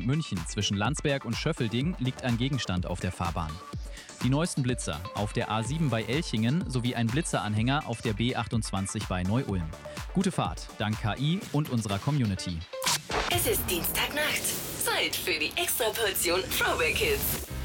München zwischen Landsberg und Schöffelding liegt ein Gegenstand auf der Fahrbahn. Die neuesten Blitzer auf der A7 bei Elchingen sowie ein Blitzeranhänger auf der B28 bei Neu-Ulm. Gute Fahrt, dank KI und unserer Community. Es ist Dienstagnacht. Zeit für die Extraportion Throwback Hits.